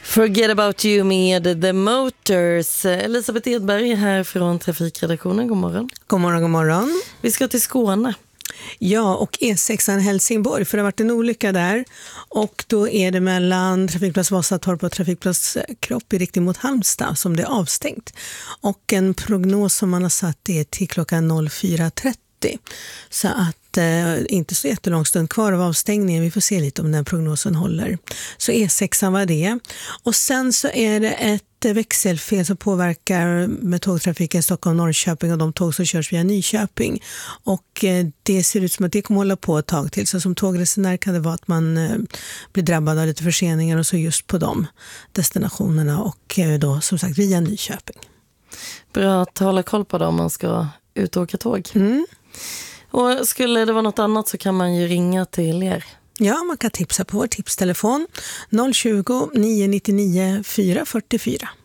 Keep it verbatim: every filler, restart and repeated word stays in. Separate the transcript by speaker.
Speaker 1: Forget about you med The Motors. Elisabeth Edberg här från Trafikredaktionen. God morgon.
Speaker 2: God morgon, god morgon.
Speaker 1: Vi ska till Skåne.
Speaker 2: Ja, och E sexan Helsingborg, för det har varit en olycka där. Och då är det mellan trafikplats Vasatorp och trafikplats Kropp i riktning mot Halmstad som det är avstängt. Och en prognos som man har satt är till klockan fyra trettio. Så att eh, inte så jättelång stund kvar av avstängningen. Vi får se lite om den prognosen håller. Så E sexan var det. Och sen så är det ett växelfel som påverkar med tågtrafiken Stockholm-Norrköping och de tåg som körs via Nyköping. Och eh, det ser ut som att det kommer hålla på ett tag till. Så som tågresenär kan det vara att man eh, blir drabbad av lite förseningar och så just på de destinationerna och eh, då som sagt via Nyköping.
Speaker 1: Bra att hålla koll på det om man ska ut och åka tåg.
Speaker 2: Mm.
Speaker 1: Och skulle det vara något annat så kan man ju ringa till er.
Speaker 2: Ja, man kan tipsa på vår tipstelefon noll tjugo, nio nio nio, fyra fyra fyra.